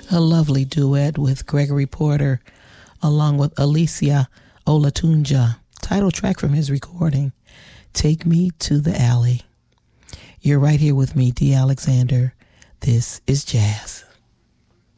A lovely duet with Gregory Porter along with Alicia Olatunja. Title track from his recording, Take Me to the Alley. You're right here with me, D. Alexander. This is Jazz.